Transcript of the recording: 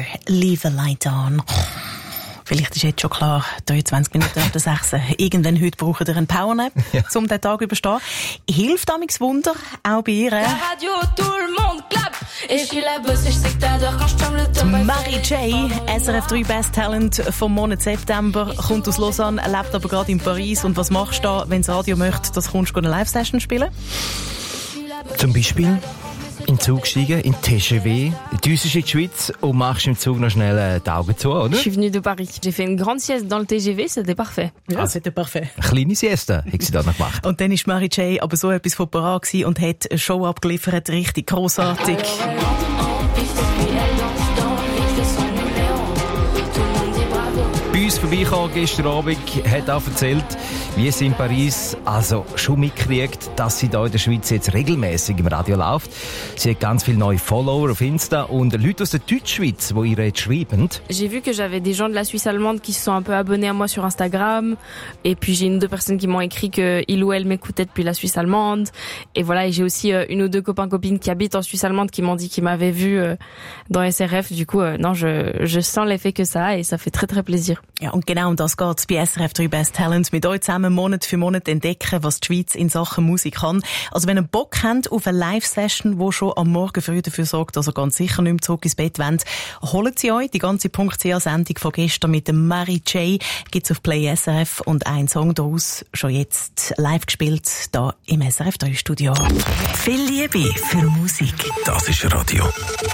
Leave the Light On. Vielleicht ist jetzt schon klar, 23 Minuten nach der 6. Irgendwann heute braucht ihr einen Powernap, um den Tag überstehen. Hilft amigs Wunder, auch bei ihr. Mary J, SRF 3 Best Talent vom Monat September, kommt aus Lausanne, lebt aber gerade in Paris. Und was machst du da, wenn das Radio möchte, dass du eine Live-Session spielen? Zum Beispiel in den Zug steigen, in TGV, düst in die Schweiz und machst im Zug noch schnell die Augen zu, oder? Je suis venue de Paris. J'ai fait une grande sieste dans le TGV, c'était parfait. Ja, c'était parfait. Eine kleine Sieste hat sie da noch gemacht. Und dann ist Mary J aber so etwas von parat gewesen und hat eine Show abgeliefert, richtig grossartig. Bei uns vorbeigekommen gestern Abend, hat auch erzählt, wie sie in Paris also schon mitkriegt, dass sie da in der Schweiz jetzt regelmäßig im Radio läuft. Sie hat ganz viele neue Follower auf Insta und Leute aus der Deutschschweiz, die ihr jetzt schreiben. J'ai vu que j'avais des gens de la Suisse allemande qui se sont un peu abonnés à moi sur Instagram. Et puis j'ai une ou deux personnes qui m'ont écrit que il ou elle m'écoutait depuis la Suisse allemande. Et voilà, et j'ai aussi une ou deux copains-copines qui habitent en Suisse allemande qui m'ont dit qu'ils m'avaient vu dans SRF. Du coup, non, je sens l'effet que ça a et ça fait très très plaisir. Ja, und genau um das geht's bei SRF 3 Best Talent. Mit euch zusammen Monat für Monat entdecken, was die Schweiz in Sachen Musik kann. Also wenn ihr Bock habt auf eine Live-Session, die schon am Morgen früh dafür sorgt, dass ihr ganz sicher nicht mehr zurück ins Bett wollt, holt sie euch. Die ganze .ch-Sendung von gestern mit dem Mary J gibt's auf Play SRF und ein Song daraus schon jetzt live gespielt, da im SRF 3 Studio. Viel Liebe für Musik. Das ist Radio.